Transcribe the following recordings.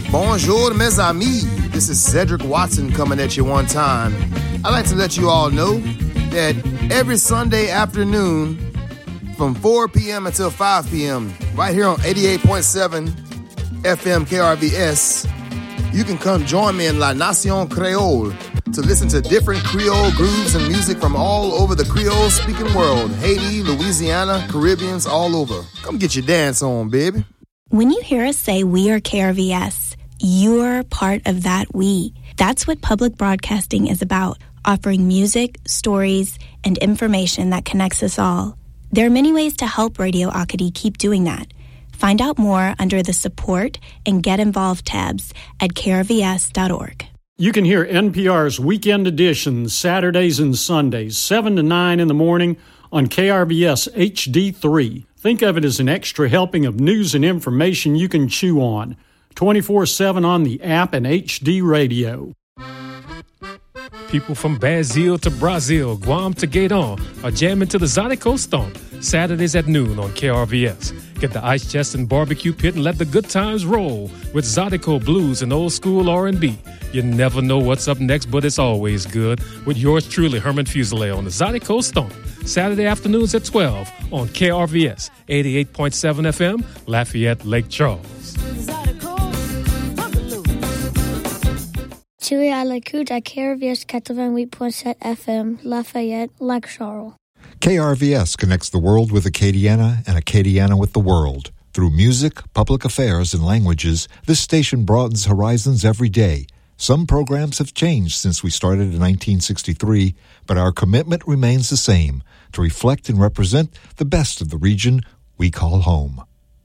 Bonjour, mes amis. This is Cedric Watson coming at you one time. I'd like to let you all know that every Sunday afternoon from 4 p.m. until 5 p.m., right here on 88.7 FM KRVS, you can come join me in La Nation Creole to listen to different Creole grooves and music from all over the Creole-speaking world. Haiti, Louisiana, Caribbeans, all over. Come get your dance on, baby. When you hear us say we are KRVS, you're part of that we. That's what public broadcasting is about, offering music, stories, and information that connects us all. There are many ways to help Radio Acadie keep doing that. Find out more under the Support and Get Involved tabs at krvs.org. You can hear NPR's Weekend Edition Saturdays and Sundays, 7 to 9 in the morning on KRVS HD3. Think of it as an extra helping of news and information you can chew on. 24/7 on the app and HD radio. People from Brazil to Brazil, Guam to Gaydon are jamming to the Zydeco Stomp Saturdays at noon on KRVS. Get the ice chest and barbecue pit and let the good times roll with Zydeco blues and old school R&B. You never know what's up next, but it's always good. With yours truly, Herman Fuselier on the Zydeco Stomp Saturday afternoons at 12 on KRVS 88.7 FM, Lafayette, Lake Charles. Tu es à l'écoute à KRVS 88.7 FM, Lafayette, Lake Charles. KRVS connects the world with Acadiana and Acadiana with the world. Through music, public affairs, and languages, this station broadens horizons every day. Some programs have changed since we started in 1963, but our commitment remains the same, to reflect and represent the best of the region we call home.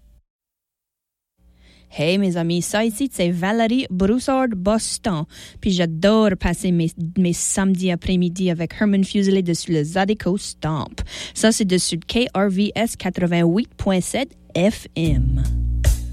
Hey mes amis, ça ici c'est Valérie Broussard-Boston. Puis j'adore passer mes samedis après-midi avec Herman Fuselier dessus le Zydeco Stomp. Ça c'est dessus KRVS 88.7 FM.